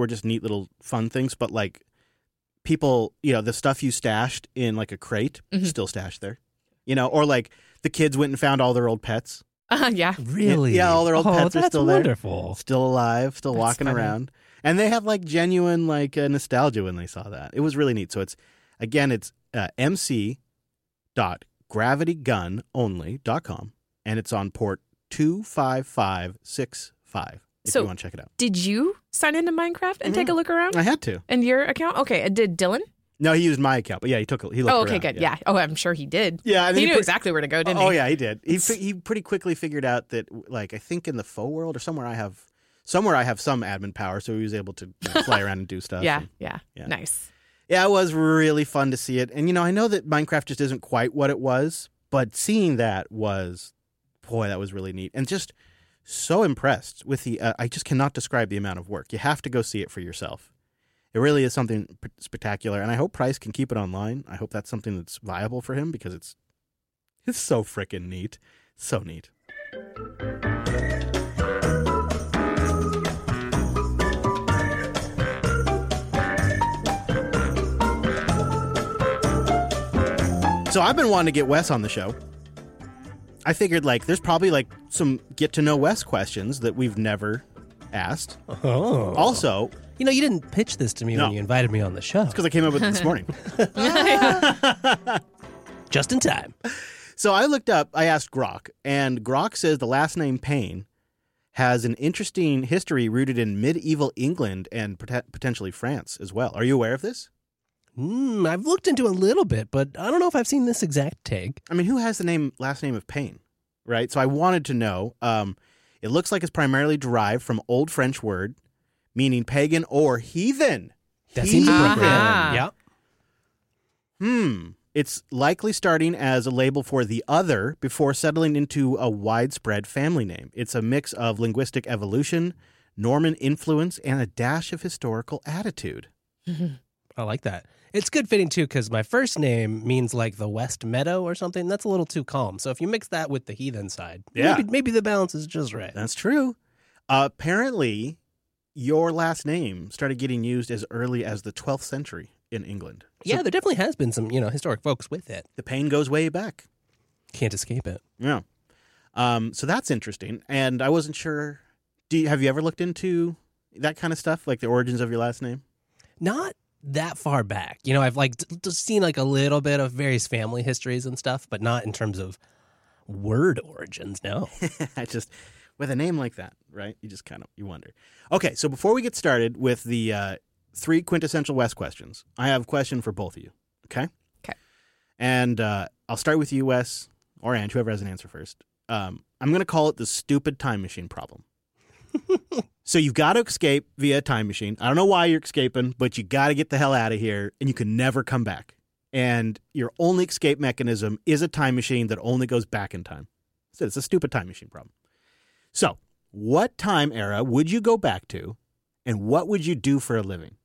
were just neat little fun things, but like people, the stuff you stashed in like a crate, still stashed there, or like the kids went and found all their old pets. Yeah. Really? Yeah, all their old pets are still wonderful. there. Still alive, still walking around. And they have like genuine like nostalgia when they saw that. It was really neat. So it's mc.gravitygunonly.com, and it's on port 25565 if you want to check it out. Did you sign into Minecraft and take a look around? I had to. And your account? Okay. Did Dylan? No, he used my account, but yeah, he looked okay, around, good. Yeah. Oh, I'm sure he did. Yeah, he knew exactly where to go, didn't he? Oh, yeah, he did. He pretty quickly figured out that, like, I think in the faux world or somewhere I have some admin power, so he was able to fly around and do stuff. Yeah. Yeah. Nice. Yeah, it was really fun to see it. And, I know that Minecraft just isn't quite what it was, but seeing that was really neat. And just so impressed with I just cannot describe the amount of work. You have to go see it for yourself. It really is something spectacular, and I hope Price can keep it online. I hope that's something that's viable for him because it's so freaking neat. So neat. So I've been wanting to get Wes on the show. I figured there's probably some get to know Wes questions that we've never asked. Oh. Also, you didn't pitch this to me when you invited me on the show. It's because I came up with it this morning. Just in time. So I asked Grok, and Grok says the last name Payne has an interesting history rooted in medieval England and potentially France as well. Are you aware of this? I've looked into a little bit, but I don't know if I've seen this exact take. I mean, who has the last name of Payne, right? So I wanted to know. It looks like it's primarily derived from Old French word meaning pagan or heathen. That seems appropriate. Yeah. It's likely starting as a label for the other before settling into a widespread family name. It's a mix of linguistic evolution, Norman influence, and a dash of historical attitude. I like that. It's good fitting, too, because my first name means like the West Meadow or something. That's a little too calm. So if you mix that with the heathen side, maybe the balance is just right. That's true. Apparently, your last name started getting used as early as the 12th century in England. Yeah, there definitely has been some, historic folks with it. The Payne goes way back. Can't escape it. Yeah. So that's interesting. And I wasn't sure. Have you ever looked into that kind of stuff, like the origins of your last name? Not that far back. I've seen a little bit of various family histories and stuff, but not in terms of word origins, no. With a name like that, right? You just you wonder. Okay, so before we get started with the 3 quintessential Wes questions, I have a question for both of you, okay? Okay. And I'll start with you, Wes, or Ange, whoever has an answer first. I'm going to call it the stupid time machine problem. So you've got to escape via a time machine. I don't know why you're escaping, but you got to get the hell out of here, and you can never come back. And your only escape mechanism is a time machine that only goes back in time. So it's a stupid time machine problem. So what time era would you go back to, and what would you do for a living?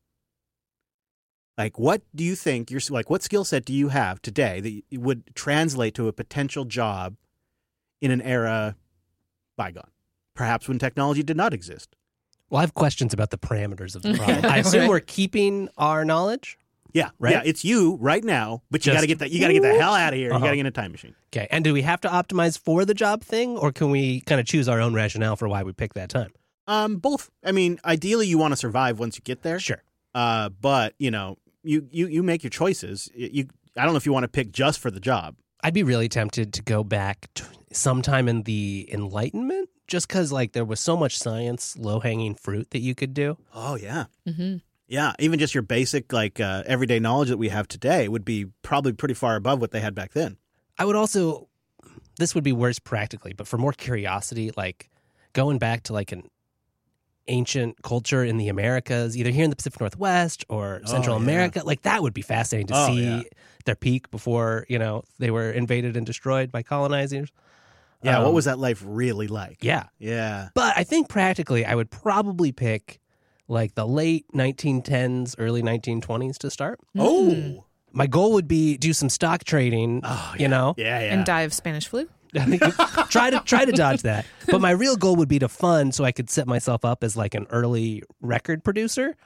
What do you think, what skill set do you have today that would translate to a potential job in an era bygone? Perhaps when technology did not exist. Well, I have questions about the parameters of the problem. I assume we're keeping our knowledge? Yeah, right? Yeah, it's you right now, but you got to get that. You got to get the hell out of here. You got to get in a time machine. Okay, and do we have to optimize for the job thing, or can we kind of choose our own rationale for why we pick that time? Both. I mean, ideally, you want to survive once you get there. Sure. But you make your choices. I don't know if you want to pick just for the job. I'd be really tempted to go back to sometime in the Enlightenment, just because there was so much science, low-hanging fruit that you could do. Oh yeah. Mm-hmm. Yeah, even just your basic everyday knowledge that we have today would be probably pretty far above what they had back then. I would also, this would be worse practically, but for more curiosity, going back to an ancient culture in the Americas, either here in the Pacific Northwest or Central America, that would be fascinating to see their peak before, they were invaded and destroyed by colonizers. Yeah, what was that life really like? Yeah. Yeah. But I think practically I would probably pick the late 1910s, early 1920s to start. Oh. My goal would be do some stock trading, Yeah. And die of Spanish flu. I think try to dodge that. But my real goal would be to fund so I could set myself up as an early record producer.